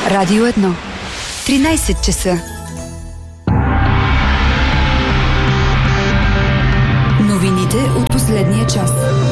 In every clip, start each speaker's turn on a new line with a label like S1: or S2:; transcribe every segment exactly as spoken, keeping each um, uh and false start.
S1: Радио едно. тринайсет часа. Новините от последния час.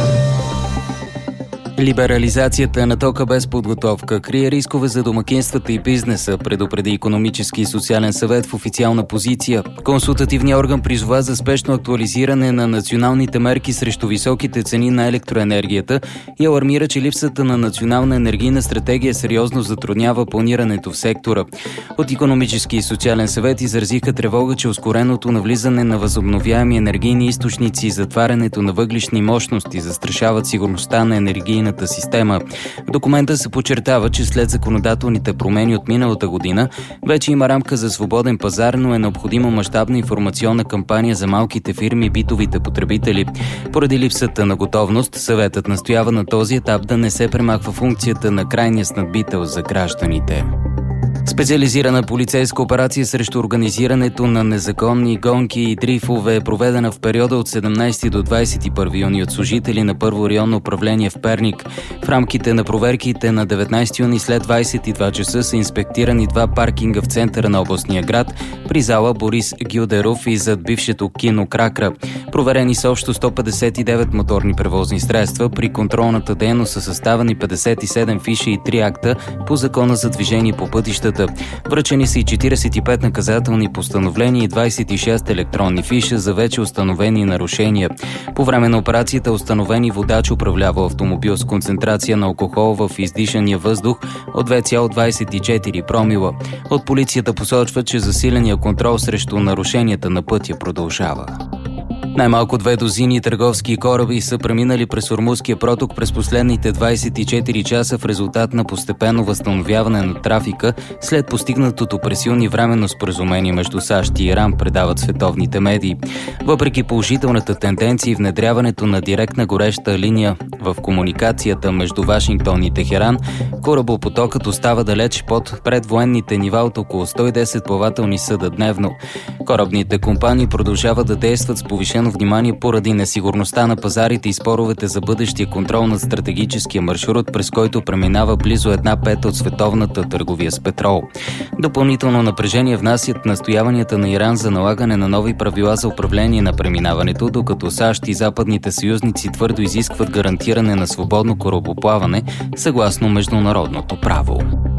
S2: Либерализацията на тока без подготовка крие рискове за домакинствата и бизнеса, предупреди Икономически и социален съвет в официална позиция. Консултативният орган призова за спешно актуализиране на националните мерки срещу високите цени на електроенергията и алармира, че липсата на национална енергийна стратегия сериозно затруднява планирането в сектора. От Икономически и социален съвет изразиха тревога, че ускореното навлизане на възобновяеми енергийни източници и затварянето на въглищни мощности застрашават сигурността на енергийната система. В документа се подчертава, че след законодателните промени от миналата година вече има рамка за свободен пазар, но е необходима мащабна информационна кампания за малките фирми и битовите потребители. Поради липсата на готовност, съветът настоява на този етап да не се премахва функцията на крайния снабдител за гражданите. Специализирана полицейска операция срещу организирането на незаконни гонки и дрифове е проведена в периода от седемнайсети до двайсет и първи юни от служители на Първо районно управление в Перник. В рамките на проверките на деветнайсети юни след двайсет и два часа са инспектирани два паркинга в центъра на областния град, при зала Борис Гюдеров и зад бившето кино Кракра. Проверени са общо сто петдесет и девет моторни превозни средства. При контролната дейност са съставени петдесет и седем фиши и три акта по Закона за движение по пътищата. Връчени са и четирийсет и пет наказателни постановления и двайсет и шест електронни фиша за вече установени нарушения. По време на операцията е установени водач, управлява автомобил с концентрация на алкохол в издишания въздух от две цяло двайсет и четири промила. От полицията посочва, че засиления контрол срещу нарушенията на пътя продължава. Най-малко две дозини търговски кораби са преминали през Ормузския проток през последните двайсет и четири часа в резултат на постепенно възстановяване на трафика след постигнатото през юни временно споразумение между САЩ и Иран, предават световните медии. Въпреки положителната тенденция и внедряването на директна гореща линия в комуникацията между Вашингтон и Техеран, корабопотокът остава далеч под предвоенните нива от около сто и десет плавателни съда дневно. Корабните компании продължават да действат с повишено внимание поради несигурността на пазарите и споровете за бъдещия контрол над стратегическия маршрут, през който преминава близо една пета от световната търговия с петрол. Допълнително напрежение внасят настояванията на Иран за налагане на нови правила за управление на преминаването, докато САЩ и западните съюзници твърдо изискват гарантиране на свободно корабоплаване съгласно международното право.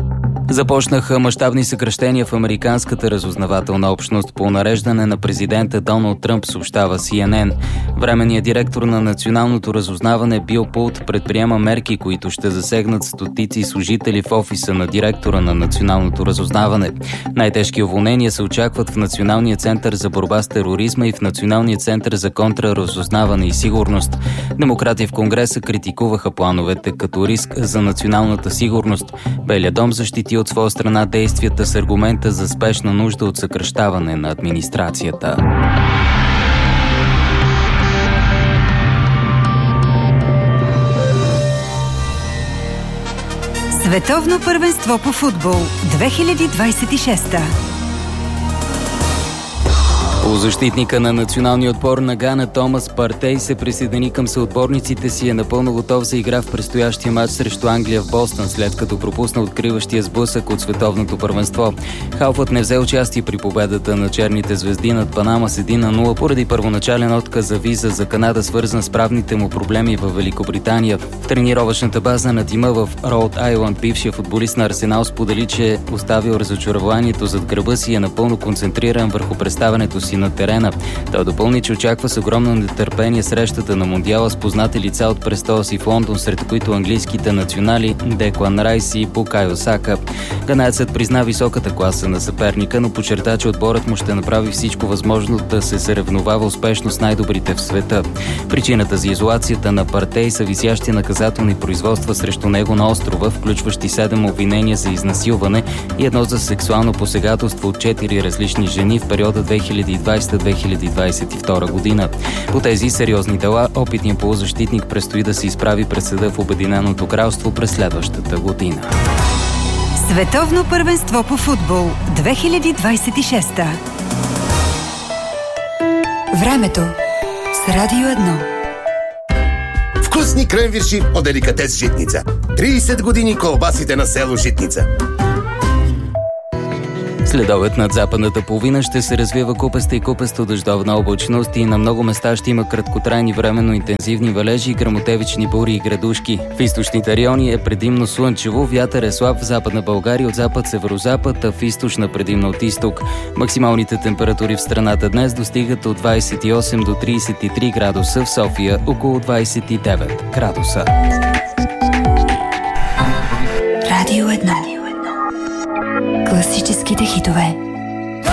S2: Започнаха мащабни съкращения в американската разузнавателна общност по нареждане на президента Доналд Тръмп, съобщава Си Ен Ен. Временният директор на националното разузнаване Бил Пулт предприема мерки, които ще засегнат стотици служители в офиса на директора на националното разузнаване. Най-тежки уволнения се очакват в Националния център за борба с тероризма и в Националния център за контраразузнаване и сигурност. Демократи в Конгреса критикуваха плановете като риск за националната сигурност. Белият дом защити от своя страна действията с аргумента за спешна нужда от съкращаване на администрацията.
S1: Световно първенство по футбол две хиляди двайсет и шеста.
S2: Полузащитника на националния отбор на Гана Томас Партей се присъедини към съотборниците си и е напълно готов за игра в предстоящия матч срещу Англия в Бостън, след като пропусна откриващия сблъсък от световното първенство. Халфът не взе участие при победата на черните звезди над Панама с един на нула поради първоначален отказ за виза за Канада, свързан с правните му проблеми в Великобритания. В тренировъчната база на тима в Роуд Айланд бившия футболист на Арсенал сподели, че оставил разочарованието зад гърба си и е напълно концентриран върху представянето си на терена. Той допълни, че очаква с огромно нетърпение срещата на Мондиала с познати лица от престола си в Лондон, сред които английските национали Деклан Райс и Букайо Сака. Ганеецът призна високата класа на съперника, но подчерта, че отборът му ще направи всичко възможно да се съревновава успешно с най-добрите в света. Причината за изолацията на Партей са висящи наказателни производства срещу него на острова, включващи седем обвинения за изнасилване и едно за сексуално посегателство от четири различни жени в периода две хиляди и двайсета до две хиляди двайсет и втора година. По тези сериозни дела, опитният полузащитник предстои да се изправи пред съда в Обединеното кралство през следващата година.
S1: Световно първенство по футбол две хиляди двайсет и шеста. Времето с Радио едно.
S3: Вкусни кренвирши от деликатес Житница. трийсет години колбасите на село Житница.
S2: Следобед над западната половина ще се развива купеста и купесто дъждовна облачност и на много места ще има краткотрайни временно интензивни валежи, гръмотевични бури и градушки. В източните райони е предимно слънчево, вятър е слаб в Западна България от запад-северозапад, а в източна предимно от изток. Максималните температури в страната днес достигат от двадесет и осем до тридесет и три градуса, в София около двадесет и девет градуса.
S1: Радио едно. Класическите хитове.